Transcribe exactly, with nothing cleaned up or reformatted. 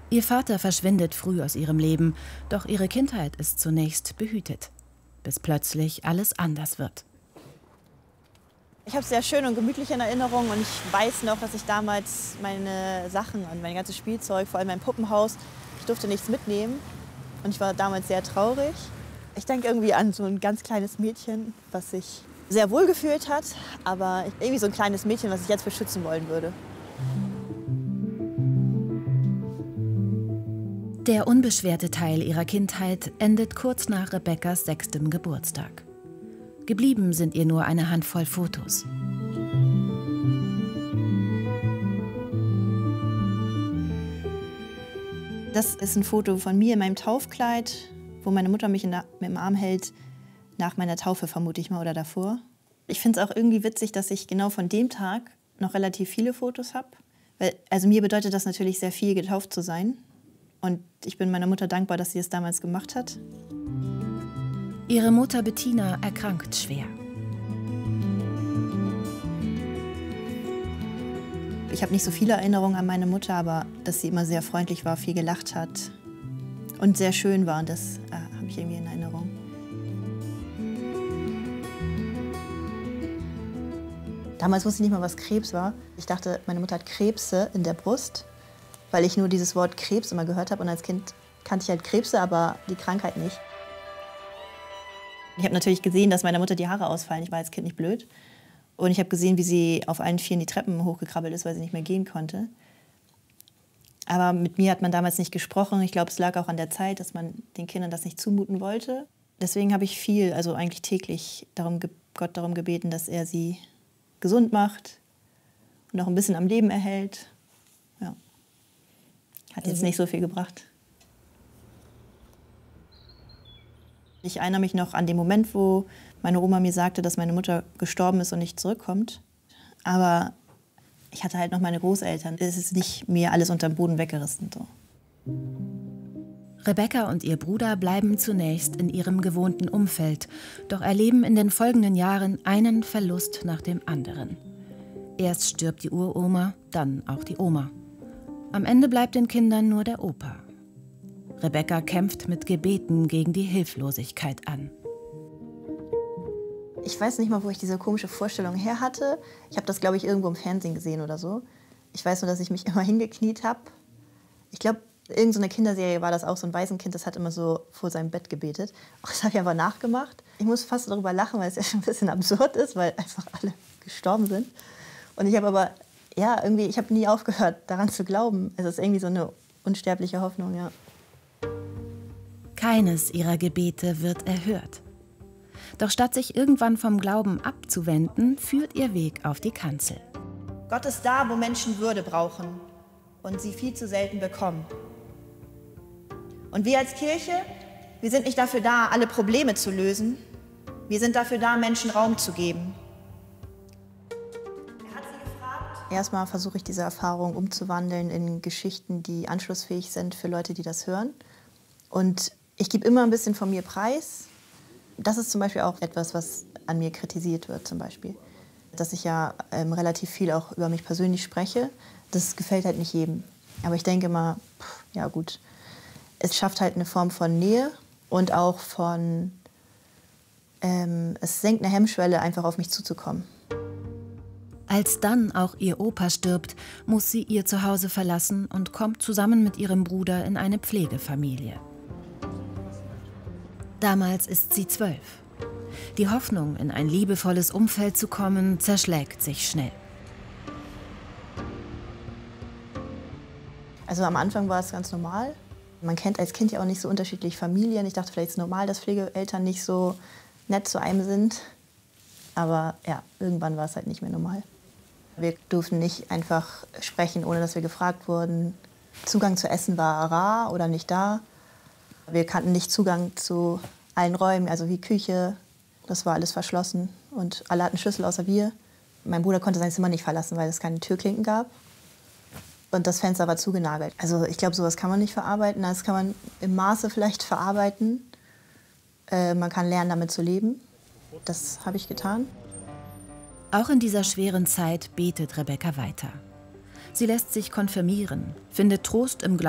Ihr Vater verschwindet früh aus ihrem Leben, doch ihre Kindheit ist zunächst behütet, bis plötzlich alles anders wird. Ich habe sehr schöne und gemütliche Erinnerungen und ich weiß noch, dass ich damals meine Sachen und mein ganzes Spielzeug, vor allem mein Puppenhaus, ich durfte nichts mitnehmen und ich war damals sehr traurig. Ich denke irgendwie an so ein ganz kleines Mädchen, was sich sehr wohl gefühlt hat, aber irgendwie so ein kleines Mädchen, was ich jetzt beschützen wollen würde. Der unbeschwerte Teil ihrer Kindheit endet kurz nach Rebekkas sechstem Geburtstag. Geblieben sind ihr nur eine Handvoll Fotos. Das ist ein Foto von mir in meinem Taufkleid, wo meine Mutter mich in der, mit dem Arm hält, nach meiner Taufe vermute ich mal oder davor. Ich finde es auch irgendwie witzig, dass ich genau von dem Tag noch relativ viele Fotos habe. Weil, also mir bedeutet das natürlich sehr viel, getauft zu sein. Und ich bin meiner Mutter dankbar, dass sie es damals gemacht hat. Ihre Mutter Bettina erkrankt schwer. Ich habe nicht so viele Erinnerungen an meine Mutter, aber dass sie immer sehr freundlich war, viel gelacht hat und sehr schön war. Und das äh, habe ich irgendwie in Erinnerung. Damals wusste ich nicht mal, was Krebs war. Ich dachte, meine Mutter hat Krebse in der Brust, weil ich nur dieses Wort Krebs immer gehört habe. Und als Kind kannte ich halt Krebse, aber die Krankheit nicht. Ich habe natürlich gesehen, dass meiner Mutter die Haare ausfallen. Ich war als Kind nicht blöd. Und ich habe gesehen, wie sie auf allen Vieren die Treppen hochgekrabbelt ist, weil sie nicht mehr gehen konnte. Aber mit mir hat man damals nicht gesprochen. Ich glaube, es lag auch an der Zeit, dass man den Kindern das nicht zumuten wollte. Deswegen habe ich viel, also eigentlich täglich, darum, Gott darum gebeten, dass er sie gesund macht und auch ein bisschen am Leben erhält. Ja. Hat jetzt nicht so viel gebracht. Ich erinnere mich noch an den Moment, wo meine Oma mir sagte, dass meine Mutter gestorben ist und nicht zurückkommt. Aber ich hatte halt noch meine Großeltern. Es ist nicht mir alles unterm Boden weggerissen. So. Rebekka und ihr Bruder bleiben zunächst in ihrem gewohnten Umfeld, doch erleben in den folgenden Jahren einen Verlust nach dem anderen. Erst stirbt die Uroma, dann auch die Oma. Am Ende bleibt den Kindern nur der Opa. Rebekka kämpft mit Gebeten gegen die Hilflosigkeit an. Ich weiß nicht mal, wo ich diese komische Vorstellung her hatte. Ich habe das, glaube ich, irgendwo im Fernsehen gesehen oder so. Ich weiß nur, dass ich mich immer hingekniet habe. Ich glaube, irgend so eine Kinderserie war das auch, so ein Waisenkind, das hat immer so vor seinem Bett gebetet. Das habe ich aber nachgemacht. Ich muss fast darüber lachen, weil es ja schon ein bisschen absurd ist, weil einfach alle gestorben sind. Und ich habe aber, ja, irgendwie, ich habe nie aufgehört, daran zu glauben. Es ist irgendwie so eine unsterbliche Hoffnung, ja. Keines ihrer Gebete wird erhört. Doch statt sich irgendwann vom Glauben abzuwenden, führt ihr Weg auf die Kanzel. Gott ist da, wo Menschen Würde brauchen und sie viel zu selten bekommen. Und wir als Kirche, wir sind nicht dafür da, alle Probleme zu lösen. Wir sind dafür da, Menschen Raum zu geben. Er hat sie gefragt. Erstmal versuche ich diese Erfahrung umzuwandeln in Geschichten, die anschlussfähig sind für Leute, die das hören. Und ich gebe immer ein bisschen von mir preis. Das ist zum Beispiel auch etwas, was an mir kritisiert wird, zum Beispiel. Dass ich ja ähm, relativ viel auch über mich persönlich spreche. Das gefällt halt nicht jedem. Aber ich denke mal, pff, ja gut, es schafft halt eine Form von Nähe und auch von, ähm, es senkt eine Hemmschwelle, einfach auf mich zuzukommen. Als dann auch ihr Opa stirbt, muss sie ihr Zuhause verlassen und kommt zusammen mit ihrem Bruder in eine Pflegefamilie. Damals ist sie zwölf. Die Hoffnung, in ein liebevolles Umfeld zu kommen, zerschlägt sich schnell. Also am Anfang war es ganz normal. Man kennt als Kind ja auch nicht so unterschiedliche Familien. Ich dachte, vielleicht ist es normal, dass Pflegeeltern nicht so nett zu einem sind. Aber ja, irgendwann war es halt nicht mehr normal. Wir durften nicht einfach sprechen, ohne dass wir gefragt wurden. Zugang zu Essen war rar oder nicht da. Wir kannten nicht Zugang zu allen Räumen, also wie Küche. Das war alles verschlossen und alle hatten Schlüssel außer wir. Mein Bruder konnte sein Zimmer nicht verlassen, weil es keine Türklinken gab. Und das Fenster war zugenagelt. Also ich glaube, sowas kann man nicht verarbeiten. Das kann man im Maße vielleicht verarbeiten. Äh, man kann lernen, damit zu leben. Das habe ich getan. Auch in dieser schweren Zeit betet Rebekka weiter. Sie lässt sich konfirmieren, findet Trost im Glauben